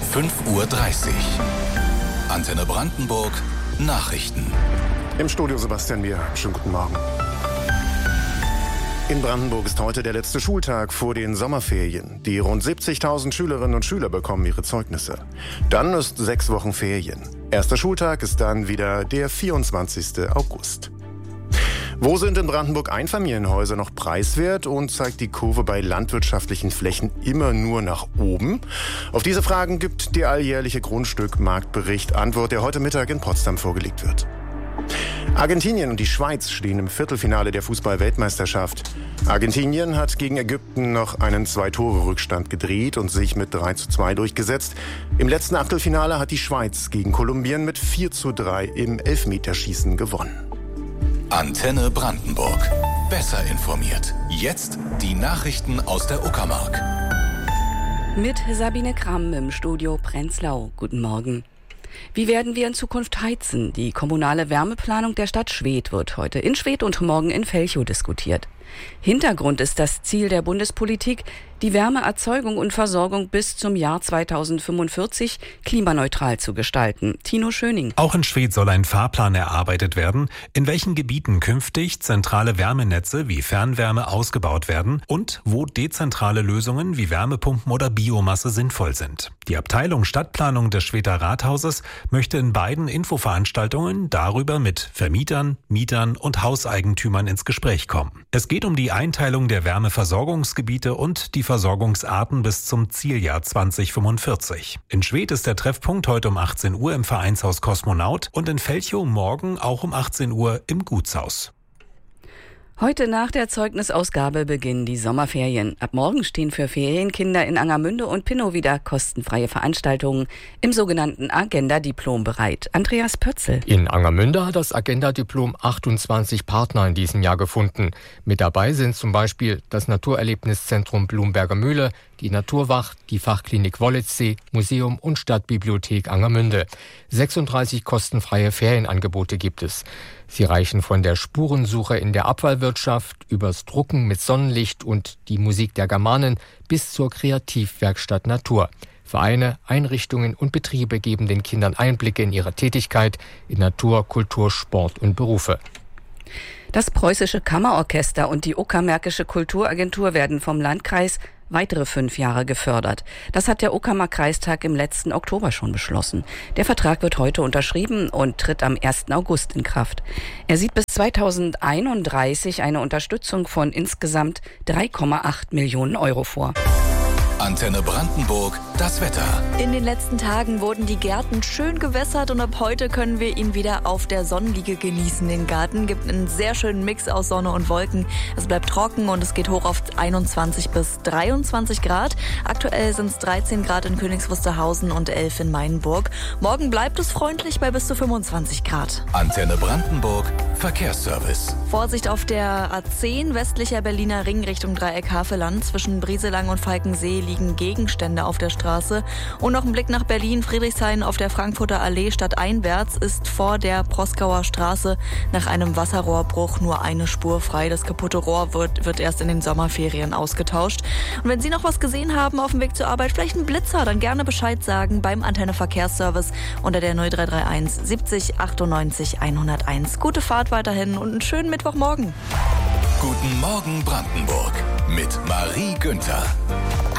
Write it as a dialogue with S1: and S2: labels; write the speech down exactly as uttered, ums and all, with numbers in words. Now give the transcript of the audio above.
S1: fünf Uhr dreißig. Antenne Brandenburg Nachrichten.
S2: Im Studio Sebastian Mier. Schönen guten Morgen. In Brandenburg ist heute der letzte Schultag vor den Sommerferien. Die rund siebzigtausend Schülerinnen und Schüler bekommen ihre Zeugnisse. Dann ist sechs Wochen Ferien. Erster Schultag ist dann wieder der vierundzwanzigsten August. Wo sind in Brandenburg Einfamilienhäuser noch preiswert und zeigt die Kurve bei landwirtschaftlichen Flächen immer nur nach oben? Auf diese Fragen gibt der alljährliche Grundstückmarktbericht Antwort, der heute Mittag in Potsdam vorgelegt wird. Argentinien und die Schweiz stehen im Viertelfinale der Fußball-Weltmeisterschaft. Argentinien hat gegen Ägypten noch einen Zwei-Tore-Rückstand gedreht und sich mit drei zu zwei durchgesetzt. Im letzten Achtelfinale hat die Schweiz gegen Kolumbien mit vier zu drei im Elfmeterschießen gewonnen.
S1: Antenne Brandenburg. Besser informiert. Jetzt die Nachrichten aus der Uckermark.
S3: Mit Sabine Kramm im Studio Prenzlau. Guten Morgen. Wie werden wir in Zukunft heizen? Die kommunale Wärmeplanung der Stadt Schwedt wird heute in Schwedt und morgen in Velchow diskutiert. Hintergrund ist das Ziel der Bundespolitik, die Wärmeerzeugung und Versorgung bis zum Jahr zweitausendfünfundvierzig klimaneutral zu gestalten. Tino Schöning.
S4: Auch in Schwedt soll ein Fahrplan erarbeitet werden, in welchen Gebieten künftig zentrale Wärmenetze wie Fernwärme ausgebaut werden und wo dezentrale Lösungen wie Wärmepumpen oder Biomasse sinnvoll sind. Die Abteilung Stadtplanung des Schwedter Rathauses möchte in beiden Infoveranstaltungen darüber mit Vermietern, Mietern und Hauseigentümern ins Gespräch kommen. Es geht um die Einteilung der Wärmeversorgungsgebiete und die Versorgungsarten bis zum Zieljahr zweitausendfünfundvierzig. In Schwedt ist der Treffpunkt heute um achtzehn Uhr im Vereinshaus Kosmonaut und in Velchow morgen auch um achtzehn Uhr im Gutshaus.
S3: Heute nach der Zeugnisausgabe beginnen die Sommerferien. Ab morgen stehen für Ferienkinder in Angermünde und Pinnow wieder kostenfreie Veranstaltungen im sogenannten Agenda-Diplom bereit. Andreas Pötzl.
S5: In Angermünde hat das Agenda-Diplom achtundzwanzig Partner in diesem Jahr gefunden. Mit dabei sind zum Beispiel das Naturerlebniszentrum Blumberger Mühle, die Naturwacht, die Fachklinik Wollitzsee, Museum und Stadtbibliothek Angermünde. sechsunddreißig kostenfreie Ferienangebote gibt es. Sie reichen von der Spurensuche in der Abfallwirtschaft übers Drucken mit Sonnenlicht und die Musik der Germanen bis zur Kreativwerkstatt Natur. Vereine, Einrichtungen und Betriebe geben den Kindern Einblicke in ihre Tätigkeit in Natur, Kultur, Sport und Berufe.
S3: Das Preußische Kammerorchester und die Uckermärkische Kulturagentur werden vom Landkreis weitere fünf Jahre gefördert. Das hat der Uckermark-Kreistag im letzten Oktober schon beschlossen. Der Vertrag wird heute unterschrieben und tritt am ersten August in Kraft. Er sieht bis zweitausendeinunddreißig eine Unterstützung von insgesamt drei Komma acht Millionen Euro vor.
S1: Antenne Brandenburg, das Wetter.
S6: In den letzten Tagen wurden die Gärten schön gewässert und ab heute können wir ihn wieder auf der Sonnenliege genießen. Den Garten gibt einen sehr schönen Mix aus Sonne und Wolken. Es bleibt trocken und es geht hoch auf einundzwanzig bis dreiundzwanzig Grad. Aktuell sind es dreizehn Grad in Königs Wusterhausen und elf in Mainburg. Morgen bleibt es freundlich bei bis zu fünfundzwanzig Grad.
S1: Antenne Brandenburg, Verkehrsservice.
S6: Vorsicht auf der A zehn, westlicher Berliner Ring Richtung Dreieck Havelland. Zwischen Brieselang und Falkensee liegen Gegenstände auf der Straße. Und noch ein Blick nach Berlin. Friedrichshain auf der Frankfurter Allee stadteinwärts ist vor der Proskauer Straße nach einem Wasserrohrbruch nur eine Spur frei. Das kaputte Rohr wird, wird erst in den Sommerferien ausgetauscht. Und wenn Sie noch was gesehen haben auf dem Weg zur Arbeit, vielleicht einen Blitzer, dann gerne Bescheid sagen beim Antenne Verkehrsservice unter der null drei drei eins siebzig achtundneunzig hunderteins. Gute Fahrt weiterhin und einen schönen Mittwochmorgen.
S1: Guten Morgen Brandenburg mit Marie Günther.